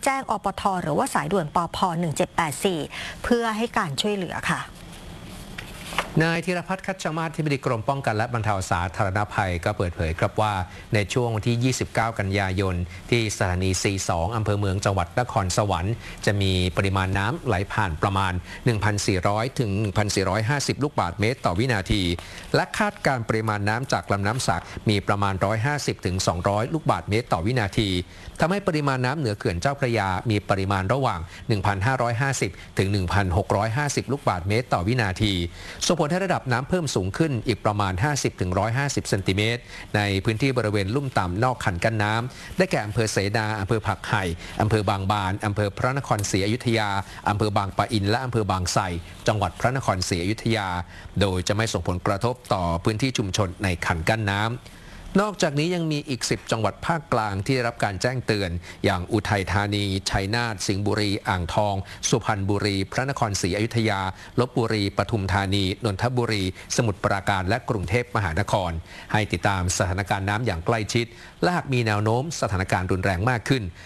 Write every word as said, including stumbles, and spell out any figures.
แจ้งอปท.หรือว่าสายด่วนปพหนึ่งเจ็ดแปดสี่เพื่อให้การช่วยเหลือค่ะนายธีรพัฒน์คัชมาศ อธิบดีกรมป้องกันและบรรเทาสาธารณภัยก็เปิดเผยครับว่าในช่วงวันที่ ยี่สิบเก้า กันยายนที่สถานี ซี สอง อำเภอเมืองจังหวัดนครสวรรค์จะมีปริมาณน้ำไหลผ่านประมาณ หนึ่งพันสี่ร้อย ถึง หนึ่งพันสี่ร้อยห้าสิบ ลูกบาศก์เมตรต่อวินาทีและคาดการปริมาณน้ำจากลำน้ำสักมีประมาณ หนึ่งร้อยห้าสิบ ถึง สองร้อย ลูกบาศก์เมตรต่อวินาทีทำให้ปริมาณน้ำเหนือเขื่อนเจ้าพระยามีปริมาณระหว่าง หนึ่งพันห้าร้อยห้าสิบ ถึง หนึ่งพันหกร้อยห้าสิบ ลูกบาศก์เมตรต่อวินาทีส่งผลให้ระดับน้ำเพิ่มสูงขึ้นอีกประมาณ ห้าสิบ ถึง หนึ่งร้อยห้าสิบ เซนติเมตรในพื้นที่บริเวณลุ่มต่ำนอกคันกั้นน้ำได้แก่อำเภอเสนาอำเภอผักไห่อำเภอบางบานอำเภอพระนครศรีอยุธยาอำเภอบางปะอินและอำเภอบางไทรจังหวัดพระนครศรีอยุธยาโดยจะไม่ส่งผลกระทบต่อพื้นที่ชุมชนในคันกั้นน้ำนอกจากนี้ยังมีอีกสิบจังหวัดภาคกลางที่ได้รับการแจ้งเตือนอย่างอุทัยธานีชัยนาทสิงห์บุรีอ่างทองสุพรรณบุรีพระนครศรีอยุธยาลพบุรีปทุมธานีนนทบุรีสมุทรปราการและกรุงเทพมหานครให้ติดตามสถานการณ์น้ำอย่างใกล้ชิดและหากมีแนวโน้มสถานการณ์รุนแรงมากขึ้น